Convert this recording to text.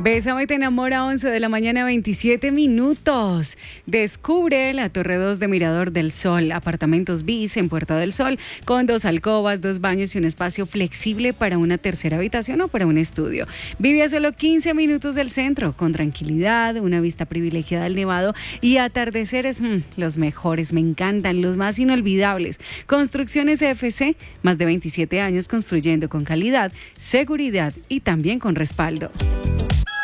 Bésame y te enamora, 11 de la mañana, 27 minutos. Descubre la Torre 2 de Mirador del Sol, apartamentos bis en Puerta del Sol, con 2 alcobas, 2 baños y un espacio flexible para una tercera habitación o para un estudio. Vive a solo 15 minutos del centro, con tranquilidad, una vista privilegiada al Nevado y atardeceres los mejores, me encantan, los más inolvidables. Construcciones EFC, más de 27 años construyendo con calidad, seguridad y también con respaldo.